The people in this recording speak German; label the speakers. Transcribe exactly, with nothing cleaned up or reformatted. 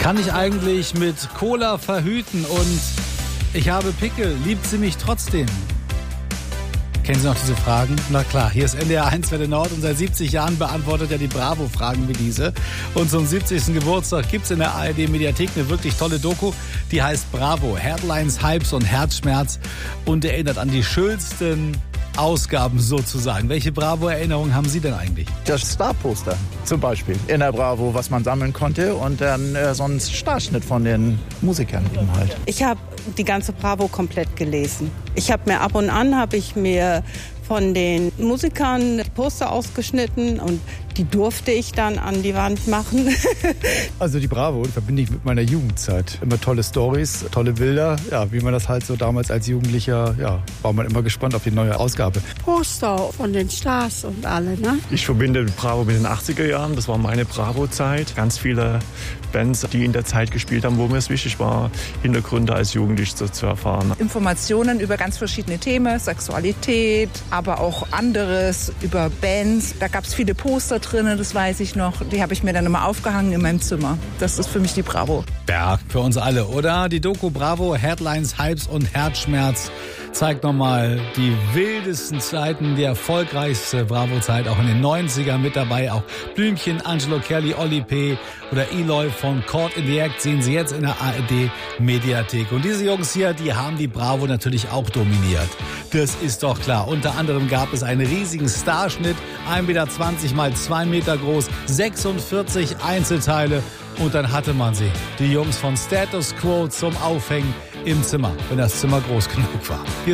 Speaker 1: Kann ich eigentlich mit Cola verhüten und ich habe Pickel, liebt sie mich trotzdem? Kennen Sie noch diese Fragen? Na klar, hier ist N D R eins Welle Nord und seit siebzig Jahren beantwortet er die Bravo-Fragen wie diese. Und zum siebzigsten Geburtstag gibt's in der A R D-Mediathek eine wirklich tolle Doku, die heißt Bravo, Headlines, Hypes und Herzschmerz und erinnert an die schönsten Ausgaben sozusagen. Welche Bravo-Erinnerungen haben Sie denn eigentlich?
Speaker 2: Das Star-Poster zum Beispiel in der Bravo, was man sammeln konnte und dann äh, so ein Starschnitt von den Musikern eben halt.
Speaker 3: Ich habe die ganze Bravo komplett gelesen. Ich habe mir ab und an, habe ich mir von den Musikern die Poster ausgeschnitten und die durfte ich dann an die Wand machen.
Speaker 4: Also die Bravo verbinde ich mit meiner Jugendzeit. Immer tolle Storys, tolle Bilder. Ja, wie man das halt so damals als Jugendlicher, ja, war man immer gespannt auf die neue Ausgabe.
Speaker 5: Poster von den Stars und alle, ne?
Speaker 6: Ich verbinde Bravo mit den achtziger Jahren. Das war meine Bravo-Zeit. Ganz viele Bands, die in der Zeit gespielt haben, wo mir es wichtig war, Hintergründe als Jugendlich zu, zu erfahren.
Speaker 7: Informationen über ganz verschiedene Themen, Sexualität, aber auch anderes, über Bands. Da gab es viele Poster drin, das weiß ich noch. Die habe ich mir dann immer aufgehangen in meinem Zimmer. Das ist für mich die Bravo.
Speaker 1: Ja, für uns alle, oder? Die Doku Bravo, Headlines, Hypes und Herzschmerz zeigt nochmal die wildesten Zeiten, die erfolgreichste Bravo-Zeit, auch in den neunzigern mit dabei. Auch Blümchen, Angelo Kelly, Oli P. oder Eloy von Caught in the Act sehen Sie jetzt in der A R D-Mediathek. Und diese Jungs hier, die haben die Bravo natürlich auch dominiert. Das ist doch klar. Unter anderem gab es einen riesigen Starschnitt, ein Meter zwanzig mal zwei Meter groß, sechsundvierzig Einzelteile. Und dann hatte man sie, die Jungs von Status Quo, zum Aufhängen im Zimmer, wenn das Zimmer groß genug war. Hier